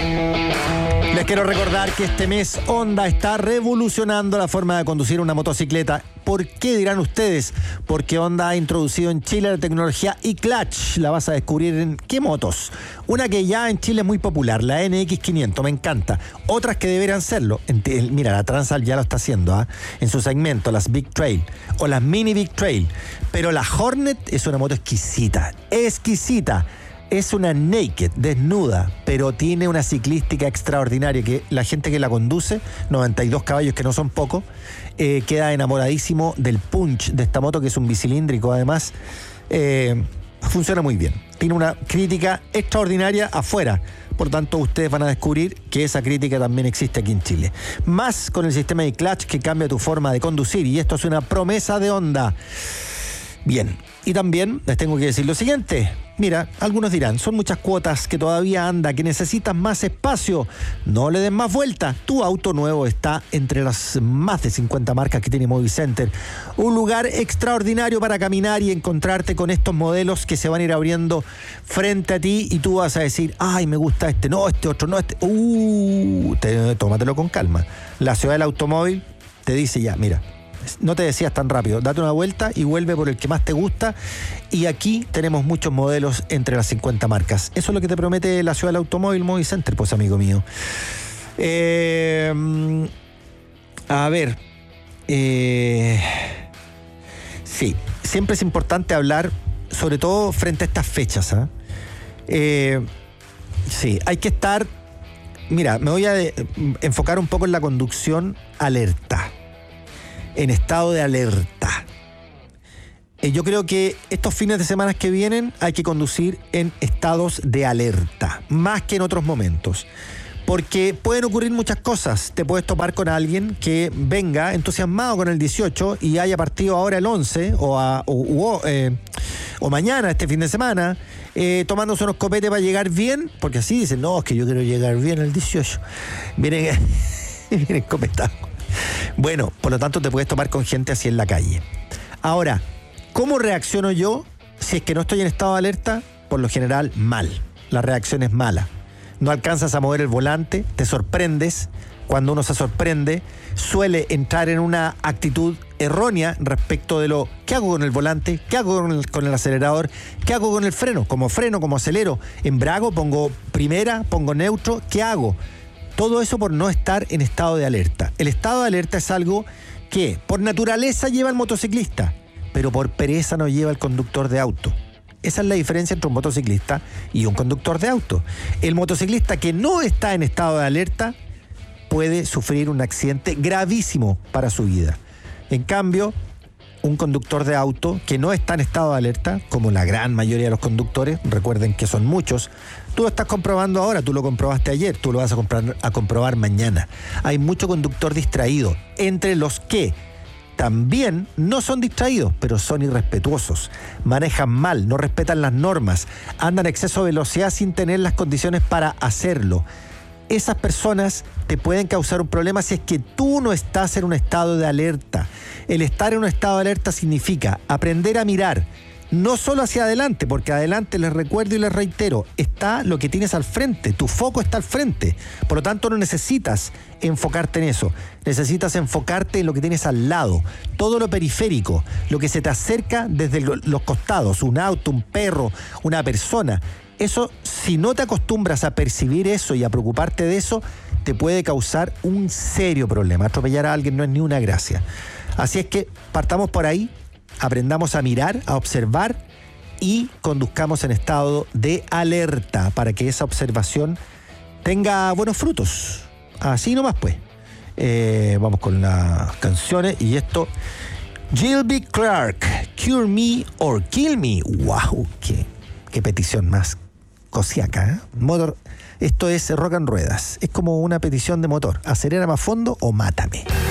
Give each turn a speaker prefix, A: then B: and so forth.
A: Les quiero recordar que este mes Honda está revolucionando la forma de conducir una motocicleta. ¿Por qué dirán ustedes? Porque Honda ha introducido en Chile la tecnología e-Clutch. La vas a descubrir en ¿qué motos? Una que ya en Chile es muy popular, la NX500, me encanta. Otras que deberían serlo. Mira, la Transal ya lo está haciendo, en su segmento, las Big Trail o las Mini Big Trail. Pero la Hornet es una moto exquisita, exquisita. Es una naked, desnuda, pero tiene una ciclística extraordinaria que la gente que la conduce, 92 caballos que no son pocos, queda enamoradísimo del punch de esta moto, que es un bicilíndrico además. Funciona muy bien. Tiene una crítica extraordinaria afuera. Por tanto, ustedes van a descubrir que esa crítica también existe aquí en Chile. Más con el sistema de clutch que cambia tu forma de conducir. Y esto es una promesa de Honda. Bien, y también les tengo que decir lo siguiente. Mira, algunos dirán, son muchas cuotas, que todavía anda, que necesitas más espacio. No le des más vuelta. Tu auto nuevo está entre las más de 50 marcas que tiene Movicenter. Un lugar extraordinario para caminar y encontrarte con estos modelos que se van a ir abriendo frente a ti y tú vas a decir, ay, me gusta este, no, este otro, no, este. Tómatelo con calma. La ciudad del automóvil te dice ya, mira, no te decías tan rápido, date una vuelta y vuelve por el que más te gusta. Y aquí tenemos muchos modelos entre las 50 marcas. Eso es lo que te promete la ciudad del automóvil Movicenter, pues, amigo mío. A ver. Sí, siempre es importante hablar, sobre todo frente a estas fechas. Sí, hay que estar. Mira, me voy a enfocar un poco en la conducción alerta. En estado de alerta. Yo creo que estos fines de semana que vienen hay que conducir en estados de alerta, más que en otros momentos. Porque pueden ocurrir muchas cosas. Te puedes topar con alguien que venga entusiasmado con el 18 y haya partido ahora el 11 o mañana, este fin de semana, tomándose unos copetes para llegar bien, porque así dicen, no, es que yo quiero llegar bien el 18. Vienen copetados. Bueno, por lo tanto te puedes tomar con gente así en la calle. Ahora, ¿cómo reacciono yo si es que no estoy en estado de alerta? Por lo general, mal. La reacción es mala. No alcanzas a mover el volante, te sorprendes. Cuando uno se sorprende, suele entrar en una actitud errónea respecto de lo ¿qué hago con el volante? ¿Qué hago con el acelerador? ¿Qué hago con el freno? ¿Cómo freno? ¿Cómo acelero? ¿Embrago? ¿Pongo primera? ¿Pongo neutro? ¿Qué hago? Todo eso por no estar en estado de alerta. El estado de alerta es algo que por naturaleza lleva el motociclista, pero por pereza no lleva el conductor de auto. Esa es la diferencia entre un motociclista y un conductor de auto. El motociclista que no está en estado de alerta puede sufrir un accidente gravísimo para su vida. En cambio, un conductor de auto que no está en estado de alerta, como la gran mayoría de los conductores, recuerden que son muchos, tú lo estás comprobando ahora, tú lo comprobaste ayer, tú lo vas a comprobar mañana. Hay mucho conductor distraído, entre los que también no son distraídos, pero son irrespetuosos, manejan mal, no respetan las normas, andan a exceso de velocidad sin tener las condiciones para hacerlo. Esas personas te pueden causar un problema si es que tú no estás en un estado de alerta. El estar en un estado de alerta significa aprender a mirar, no solo hacia adelante, porque adelante, les recuerdo y les reitero, está lo que tienes al frente, tu foco está al frente. Por lo tanto, no necesitas enfocarte en eso, necesitas enfocarte en lo que tienes al lado, todo lo periférico, lo que se te acerca desde los costados, un auto, un perro, una persona. Eso, si no te acostumbras a percibir eso y a preocuparte de eso, te puede causar un serio problema. Atropellar a alguien no es ni una gracia. Así es que partamos por ahí, aprendamos a mirar, a observar y conduzcamos en estado de alerta para que esa observación tenga buenos frutos. Así nomás pues. Vamos con las canciones y esto. Gilby Clarke, Cure Me or Kill Me. ¡Wow! ¡Qué petición más cosiaca! Motor. Esto es rock and ruedas. Es como una petición de motor. Acelera más fondo o mátame.